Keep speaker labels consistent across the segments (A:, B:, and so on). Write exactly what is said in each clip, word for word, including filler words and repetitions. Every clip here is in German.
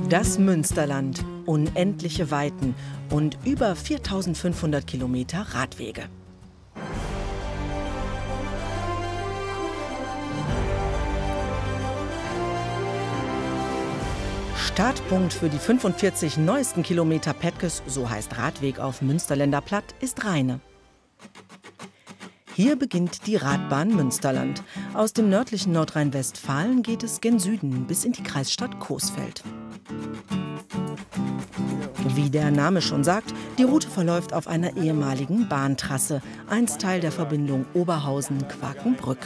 A: Das Münsterland, unendliche Weiten und über viertausendfünfhundert Kilometer Radwege. Startpunkt für die fünfundvierzig neuesten Kilometer Petkes, so heißt Radweg auf Münsterländer Platt, ist Rheine. Hier beginnt die Radbahn Münsterland. Aus dem nördlichen Nordrhein-Westfalen geht es gen Süden bis in die Kreisstadt Coesfeld. Wie der Name schon sagt, die Route verläuft auf einer ehemaligen Bahntrasse, einst Teil der Verbindung Oberhausen-Quakenbrück.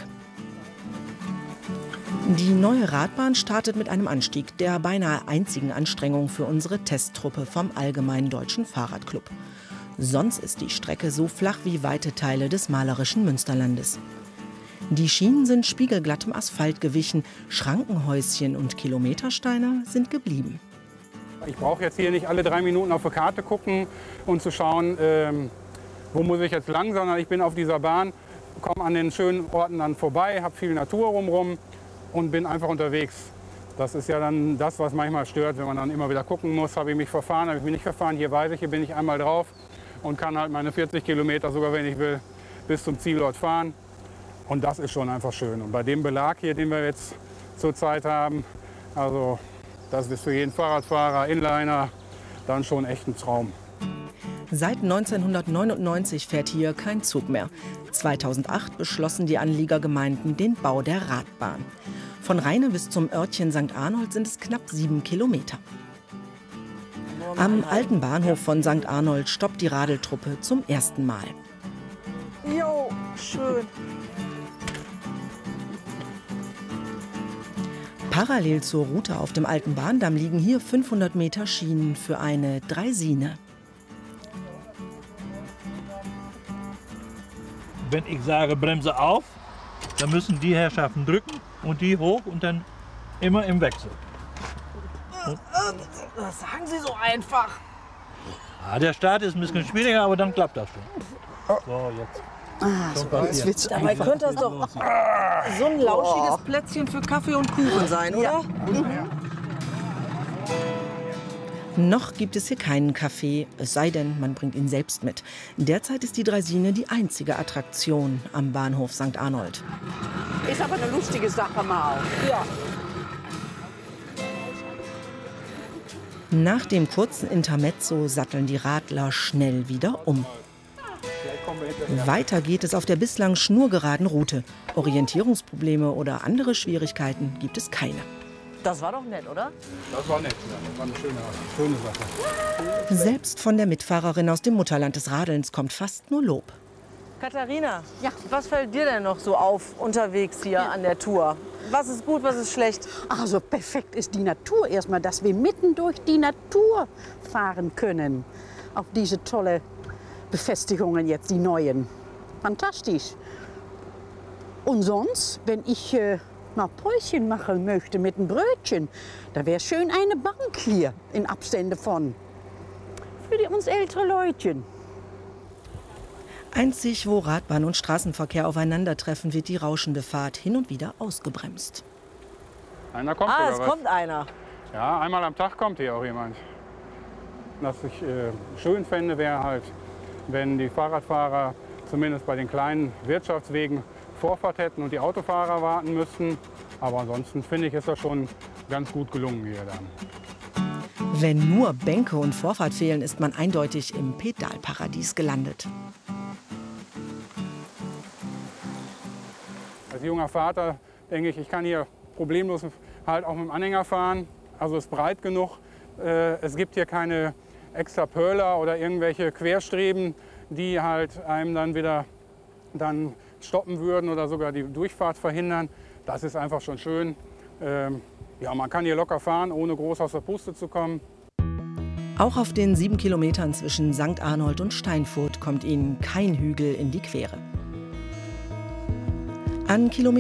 A: Die neue Radbahn startet mit einem Anstieg, der beinahe einzigen Anstrengung für unsere Testtruppe vom Allgemeinen Deutschen Fahrradclub. Sonst ist die Strecke so flach wie weite Teile des malerischen Münsterlandes. Die Schienen sind spiegelglattem Asphalt gewichen, Schrankenhäuschen und Kilometersteine sind geblieben.
B: Ich brauche jetzt hier nicht alle drei Minuten auf die Karte gucken und zu schauen, ähm, wo muss ich jetzt lang, sondern ich bin auf dieser Bahn, komme an den schönen Orten dann vorbei, habe viel Natur rumrum und bin einfach unterwegs. Das ist ja dann das, was manchmal stört, wenn man dann immer wieder gucken muss, habe ich mich verfahren, habe ich mich nicht verfahren. Hier weiß ich, hier bin ich einmal drauf und kann halt meine vierzig Kilometer, sogar wenn ich will, bis zum Zielort fahren. Und das ist schon einfach schön. Und bei dem Belag hier, den wir jetzt zurzeit haben, also das ist für jeden Fahrradfahrer, Inliner, dann schon echt ein Traum.
A: Seit neunzehnhundertneunundneunzig fährt hier kein Zug mehr. zweitausendacht beschlossen die Anliegergemeinden den Bau der Radbahn. Von Rheine bis zum Örtchen Sankt Arnold sind es knapp sieben Kilometer. Am alten Bahnhof von Sankt Arnold stoppt die Radeltruppe zum ersten Mal.
C: Jo, schön.
A: Parallel zur Route auf dem alten Bahndamm liegen hier fünfhundert Meter Schienen für eine Draisine.
D: Wenn ich sage Bremse auf, dann müssen die Herrschaften drücken und die hoch und dann immer im Wechsel. Und
C: Das sagen Sie so einfach.
D: ja, der Start ist ein bisschen schwieriger, aber dann klappt das schon. So, jetzt.
C: Ah, so das wird's
E: Dabei könnte das doch so ein lauschiges Plätzchen für Kaffee und Kuchen sein, oder?
C: Ja.
A: Noch gibt es hier keinen Kaffee, es sei denn, man bringt ihn selbst mit. Derzeit ist die Draisine die einzige Attraktion am Bahnhof Sankt Arnold.
C: Ist aber eine lustige Sache mal.
E: Ja.
A: Nach dem kurzen Intermezzo satteln die Radler schnell wieder um. Weiter geht es auf der bislang schnurgeraden Route. Orientierungsprobleme oder andere Schwierigkeiten gibt es keine.
E: Das war doch nett, oder?
B: Das war nett, ja. Das war eine schöne, schöne Sache.
A: Selbst von der Mitfahrerin aus dem Mutterland des Radelns kommt fast nur Lob.
E: Katharina,
C: Ja.
E: was fällt dir denn noch so auf unterwegs hier an der Tour? Was ist gut, was ist schlecht?
C: Also perfekt ist die Natur erstmal, dass wir mitten durch die Natur fahren können. Auf diese tolle Befestigungen jetzt, die neuen. Fantastisch. Und sonst, wenn ich äh, mal Päuschen machen möchte mit einem Brötchen, da wäre schön eine Bank hier in Abstände von. Für die, uns ältere Leutchen.
A: Einzig, wo Radbahn und Straßenverkehr aufeinandertreffen, wird die rauschende Fahrt hin und wieder ausgebremst.
B: Einer kommt
E: Ah,
B: sogar
E: es
B: was.
E: kommt einer.
B: Ja, einmal am Tag kommt hier auch jemand. Was ich äh, schön fände, wäre halt, wenn die Fahrradfahrer zumindest bei den kleinen Wirtschaftswegen Vorfahrt hätten und die Autofahrer warten müssten. Aber ansonsten finde ich, ist das schon ganz gut gelungen hier dann.
A: Wenn nur Bänke und Vorfahrt fehlen, ist man eindeutig im Pedalparadies gelandet.
B: Als junger Vater denke ich, ich kann hier problemlos halt auch mit dem Anhänger fahren. Also es ist breit genug. Äh, es gibt hier keine extra Pöller oder irgendwelche Querstreben, die halt einem dann wieder dann stoppen würden oder sogar die Durchfahrt verhindern. Das ist einfach schon schön. Ähm, ja, man kann hier locker fahren, ohne groß aus der Puste zu kommen.
A: Auch auf den sieben Kilometern zwischen Sankt Arnold und Steinfurt kommt Ihnen kein Hügel in die Quere. An Kilometer